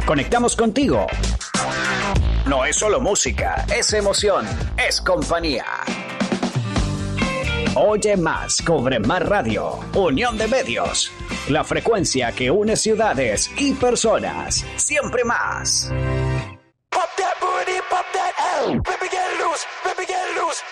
Conectamos contigo. No es solo música, es emoción, es compañía. Oye más, Cobre Más Radio, Unión de Medios. La frecuencia que une ciudades y personas. Siempre más. Pop that booty, pop that L. Let me get loose, let me get loose.